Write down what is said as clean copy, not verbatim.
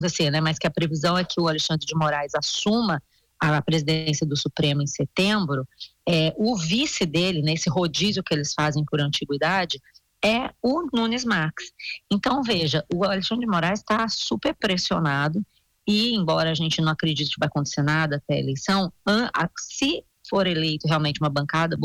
acontecer, né? Mas que a previsão é que o Alexandre de Moraes assuma a presidência do Supremo em setembro. O vice dele, nesse rodízio que eles fazem por antiguidade, é o Nunes Marques. Então, veja, o Alexandre de Moraes está super pressionado e, embora a gente não acredite que vai acontecer nada até a eleição, se for eleito realmente uma bancada